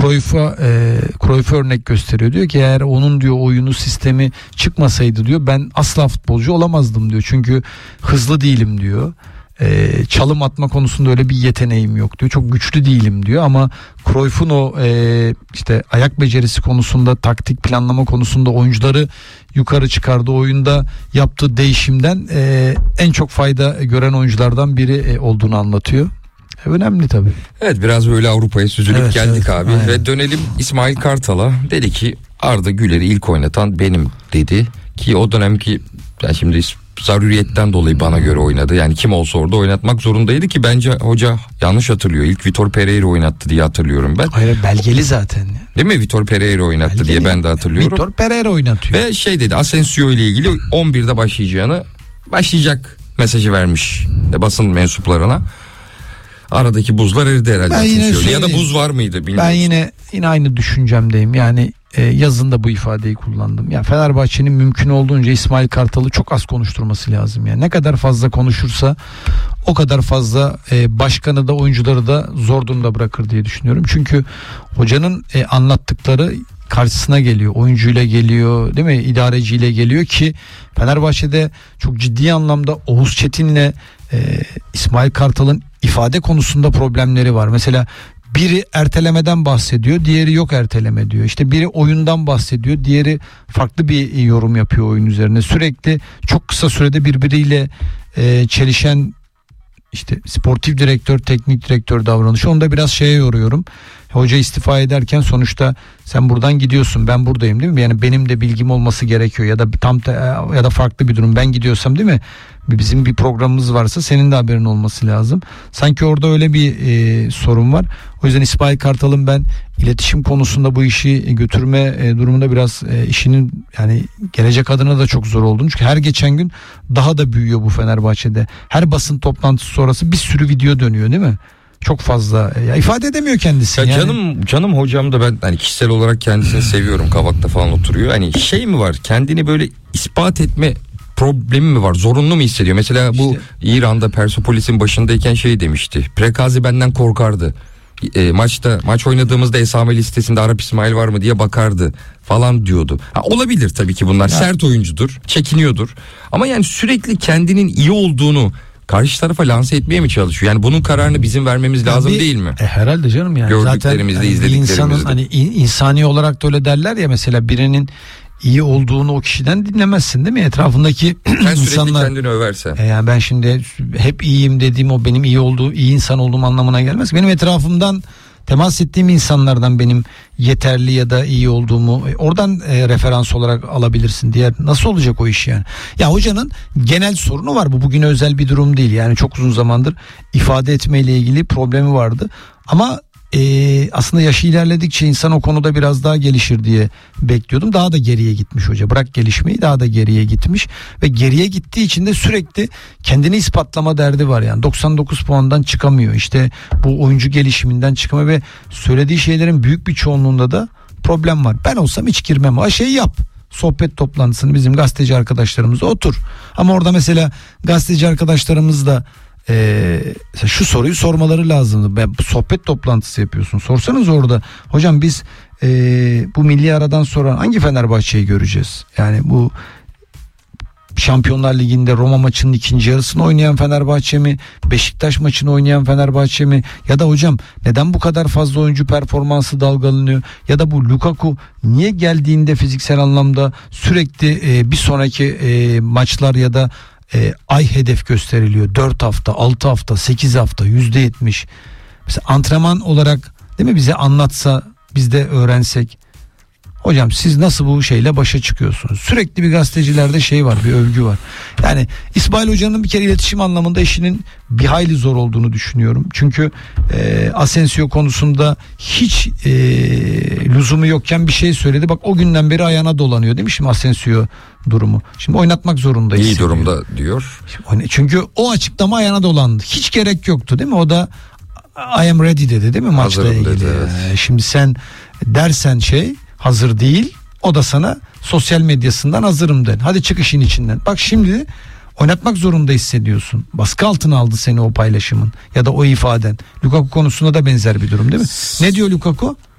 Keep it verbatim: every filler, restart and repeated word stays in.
Cruyff'a e, Cruyff'a örnek gösteriyor. Diyor ki eğer onun diyor oyunu sistemi çıkmasaydı diyor ben asla futbolcu olamazdım diyor. Çünkü hızlı değilim diyor. E, çalım atma konusunda öyle bir yeteneğim yok diyor. Çok güçlü değilim diyor ama Cruyff'un o e, işte ayak becerisi konusunda, taktik planlama konusunda oyuncuları yukarı çıkardı. Oyunda yaptığı değişimden e, en çok fayda gören oyunculardan biri e, olduğunu anlatıyor. E, önemli tabii. Evet, biraz böyle Avrupa'ya süzülüp evet, geldik evet, abi. aynen. Ve dönelim İsmail Kartal'a. Dedi ki Arda Güler'i ilk oynatan benim dedi. Ki o dönemki yani şimdi zaruriyetten dolayı bana göre oynadı. Yani kim olsa orada oynatmak zorundaydı ki bence hoca yanlış hatırlıyor. İlk Vitor Pereira oynattı diye hatırlıyorum ben. Hayır, belgeli zaten. Değil mi? Vitor Pereira oynattı belgeli diye ben de hatırlıyorum. Vitor Pereira oynatıyor. Ve şey dedi, Asensio ile ilgili on birde başlayacağını, başlayacak mesajı vermiş basın mensuplarına. Aradaki buzlar eridi herhalde. Asensio. Ya da buz var mıydı bilmiyorum. Ben yine yine aynı düşüncemdeyim. Yani e, yazında bu ifadeyi kullandım. Ya Fenerbahçe'nin mümkün olduğunca İsmail Kartal'ı çok az konuşturması lazım. Yani ne kadar fazla konuşursa o kadar fazla e, başkanı da oyuncuları da zor durumda bırakır diye düşünüyorum. Çünkü hocanın e, anlattıkları karşısına geliyor. Oyuncuyla geliyor, değil mi? İdareciyle geliyor ki Fenerbahçe'de çok ciddi anlamda Oğuz Çetin'le e, İsmail Kartal'ın ifade konusunda problemleri var. Mesela biri ertelemeden bahsediyor, diğeri yok erteleme diyor. İşte biri oyundan bahsediyor, diğeri farklı bir yorum yapıyor oyun üzerine. Sürekli çok kısa sürede birbiriyle e, çelişen işte sportif direktör, teknik direktör davranışı. Onu da biraz şeye yoruyorum. Hoca istifa ederken sonuçta sen buradan gidiyorsun, ben buradayım değil mi? Yani benim de bilgim olması gerekiyor ya da tam te, ya da farklı bir durum. Ben gidiyorsam değil mi? Bizim bir programımız varsa senin de haberin olması lazım. Sanki orada öyle bir e, sorun var. O yüzden İsmail Kartal'ın ben iletişim konusunda bu işi götürme e, durumunda biraz e, işinin yani gelecek adına da çok zor olduğunu. Çünkü her geçen gün daha da büyüyor bu Fenerbahçe'de. Her basın toplantısı sonrası bir sürü video dönüyor değil mi? Çok fazla ya ifade edemiyor kendisini. Ya yani. Canım canım hocam da ben hani kişisel olarak kendisini seviyorum. Kavak'ta falan oturuyor. Hani şey mi var? Kendini böyle ispat etme problemi mi var? Zorunlu mu hissediyor? Mesela bu işte, İran'da Persepolis'in başındayken şey demişti. Prekazi benden korkardı. E, maçta maç oynadığımızda esame listesinde Arap İsmail var mı diye bakardı falan diyordu. Ha, olabilir tabii ki bunlar. Ya. Sert oyuncudur, çekiniyordur. Ama yani sürekli kendinin iyi olduğunu karşı tarafa lanse etmeye mi çalışıyor? Yani bunun kararını bizim vermemiz lazım bir, değil mi? E, herhalde canım yani. Gördüklerimizde, zaten, yani izlediklerimizde. İnsanın hani insani olarak da öyle derler ya, mesela birinin iyi olduğunu o kişiden dinlemezsin değil mi? Etrafındaki ben insanlar sürekli kendini överse. E yani ben şimdi hep iyiyim dediğim o benim iyi olduğu, iyi insan olduğum anlamına gelmez. Benim etrafımdan temas ettiğim insanlardan benim yeterli ya da iyi olduğumu oradan e, referans olarak alabilirsin. Diğer nasıl olacak o iş yani? Ya hocanın genel sorunu var, bu bugüne özel bir durum değil. Yani çok uzun zamandır ifade etmeyle ilgili problemi vardı. Ama Ee, aslında yaşı ilerledikçe insan o konuda biraz daha gelişir diye bekliyordum. Daha da geriye gitmiş hoca. Bırak gelişmeyi, daha da geriye gitmiş ve geriye gittiği için de sürekli kendini ispatlama derdi var yani. doksan dokuz puandan çıkamıyor. İşte bu oyuncu gelişiminden çıkamıyor ve söylediği şeylerin büyük bir çoğunluğunda da problem var. Ben olsam hiç girmem. Ha şey yap. Sohbet toplantısını bizim gazeteci arkadaşlarımızla otur. Ama orada mesela gazeteci arkadaşlarımız da Ee, şu soruyu sormaları lazımdı. Ben sohbet toplantısı yapıyorsun. Sorsanız orada hocam biz e, bu milli aradan sonra hangi Fenerbahçe'yi göreceğiz? Yani bu Şampiyonlar Ligi'nde Roma maçının ikinci yarısını oynayan Fenerbahçe mi? Beşiktaş maçını oynayan Fenerbahçe mi? Ya da hocam neden bu kadar fazla oyuncu performansı dalgalanıyor? Ya da bu Lukaku niye geldiğinde fiziksel anlamda sürekli e, bir sonraki e, maçlar ya da E, ay hedef gösteriliyor. dört hafta, altı hafta, sekiz hafta, yüzde yetmiş. Mesela antrenman olarak değil mi bize anlatsa, biz de öğrensek. Hocam siz nasıl bu şeyle başa çıkıyorsunuz? Sürekli bir gazetecilerde şey var, bir övgü var. Yani İsmail Hoca'nın bir kere iletişim anlamında işinin bir hayli zor olduğunu düşünüyorum. Çünkü e, Asensio konusunda hiç e, lüzumu yokken bir şey söyledi. Bak o günden beri ayağına dolanıyor değil mi şimdi Asensio durumu? Şimdi oynatmak zorundayız. İyi durumda diyor. Çünkü o açıklama ayağına dolandı. Hiç gerek yoktu değil mi? O da I am ready dedi değil mi maçla Hazırım ilgili? dedi, evet. Yani şimdi sen dersen şey hazır değil, o da sana sosyal medyasından hazırım den. Hadi çık işin içinden. Bak şimdi oynatmak zorunda hissediyorsun. Baskı altına aldı seni o paylaşımın ya da o ifaden. Lukaku konusunda da benzer bir durum değil mi? Ne diyor Lukaku?